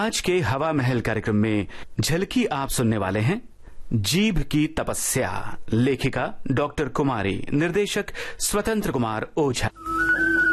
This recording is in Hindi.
आज के हवा महल कार्यक्रम में झलकी आप सुनने वाले हैं जीभ की तपस्या। लेखिका डॉक्टर कुमारी, निर्देशक स्वतंत्र कुमार ओझा।